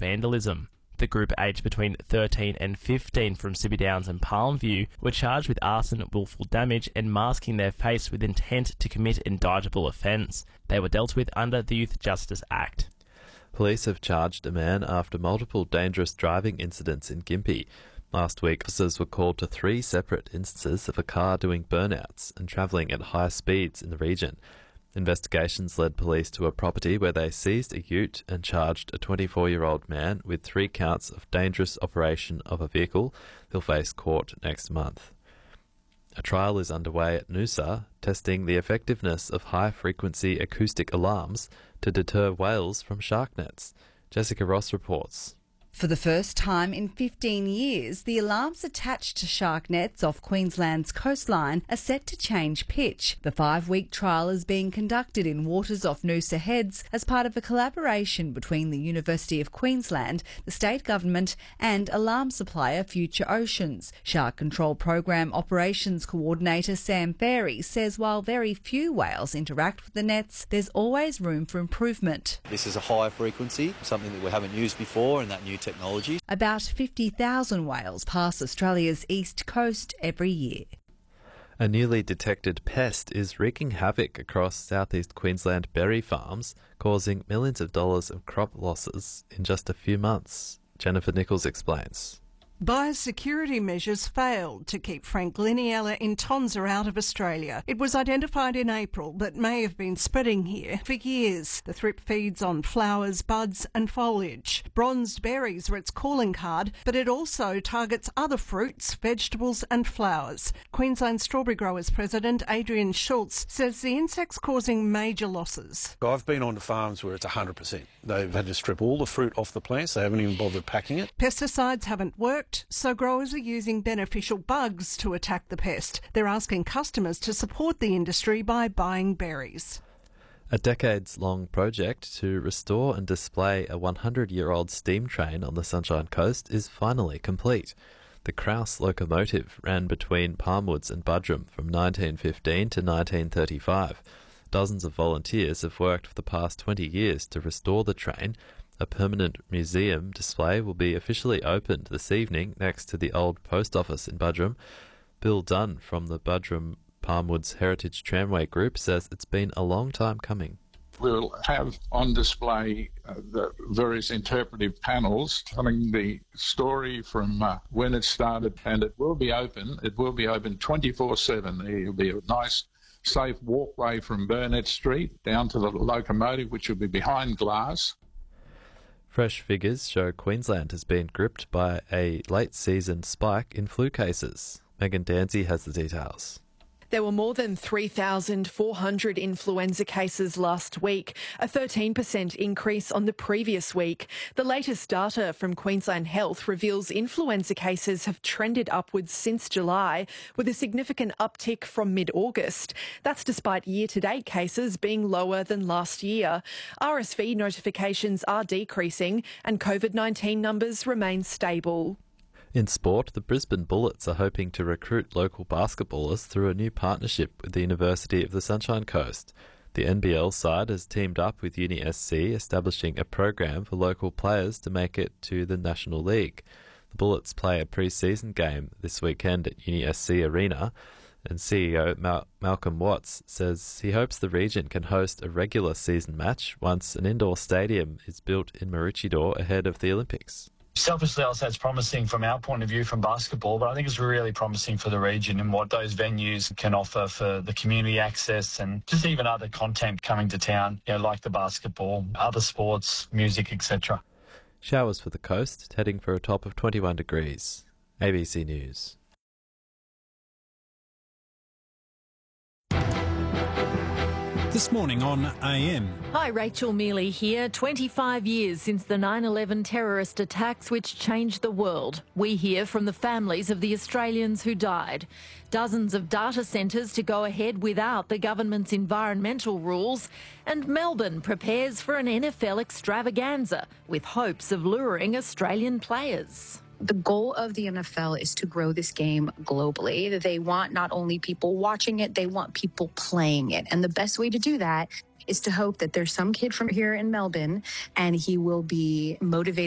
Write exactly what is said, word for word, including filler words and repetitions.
vandalism. The group aged between thirteen and fifteen from Sibby Downs and Palmview were charged with arson, willful damage and masking their face with intent to commit an indictable offence. They were dealt with under the Youth Justice Act. Police have charged a man after multiple dangerous driving incidents in Gympie. Last week, officers were called to three separate instances of a car doing burnouts and travelling at high speeds in the region. Investigations led police to a property where they seized a ute and charged a twenty-four-year-old man with three counts of dangerous operation of a vehicle. He'll face court next month. A trial is underway at Noosa, testing the effectiveness of high-frequency acoustic alarms to deter whales from shark nets. Jessica Ross reports. For the first time in fifteen years, the alarms attached to shark nets off Queensland's coastline are set to change pitch. The five-week trial is being conducted in waters off Noosa Heads as part of a collaboration between the University of Queensland, the state government and alarm supplier Future Oceans. Shark Control Program Operations Coordinator Sam Ferry says while very few whales interact with the nets, there's always room for improvement. This is a high frequency, something that we haven't used before, and that new technology. About fifty thousand whales pass Australia's east coast every year. A newly detected pest is wreaking havoc across southeast Queensland berry farms, causing millions of dollars of crop losses in just a few months. Jennifer Nichols explains. Biosecurity measures failed to keep Frankliniella intonsa out of Australia. It was identified in April but may have been spreading here for years. The thrip feeds on flowers, buds and foliage. Bronzed berries are its calling card, but it also targets other fruits, vegetables and flowers. Queensland Strawberry Growers President Adrian Schultz says the insect's causing major losses. I've been on to farms where it's one hundred percent. They've had to strip all the fruit off the plants. They haven't even bothered packing it. Pesticides haven't worked, so growers are using beneficial bugs to attack the pest. They're asking customers to support the industry by buying berries. A decades-long project to restore and display a hundred-year-old steam train on the Sunshine Coast is finally complete. The Krause locomotive ran between Palmwoods and Buderim from nineteen fifteen to nineteen thirty-five. Dozens of volunteers have worked for the past twenty years to restore the train. A permanent museum display will be officially opened this evening next to the old post office in Buderim. Bill Dunn from the Buderim Palmwoods Heritage Tramway Group says it's been a long time coming. We'll have on display uh, the various interpretive panels telling the story from uh, when it started, and it will be open. It will be open twenty-four seven. There'll be a nice safe walkway from Burnett Street down to the locomotive, which will be behind glass. Fresh figures show Queensland has been gripped by a late-season spike in flu cases. Megan Danzy has the details. There were more than three thousand four hundred influenza cases last week, a thirteen percent increase on the previous week. The latest data from Queensland Health reveals influenza cases have trended upwards since July, with a significant uptick from mid-August. That's despite year-to-date cases being lower than last year. R S V notifications are decreasing and COVID nineteen numbers remain stable. In sport, the Brisbane Bullets are hoping to recruit local basketballers through a new partnership with the University of the Sunshine Coast. The N B L side has teamed up with Uni S C, establishing a program for local players to make it to the National League. The Bullets play a pre-season game this weekend at Uni S C Arena, and C E O Mal- Malcolm Watts says he hopes the region can host a regular season match once an indoor stadium is built in Maroochydore ahead of the Olympics. Selfishly, I'll say it's promising from our point of view from basketball, but I think it's really promising for the region and what those venues can offer for the community access and just even other content coming to town, you know, like the basketball, other sports, music, et cetera. Showers for the coast, heading for a top of twenty-one degrees. A B C News. This morning on A M. Hi, Rachel Mealy here. twenty-five years since the nine eleven terrorist attacks which changed the world. We hear from the families of the Australians who died. Dozens of data centres to go ahead without the government's environmental rules. And Melbourne prepares for an N F L extravaganza with hopes of luring Australian players. The goal of the N F L is to grow this game globally. They want not only people watching it, they want people playing it. And the best way to do that is to hope that there's some kid from here in Melbourne and he will be motivated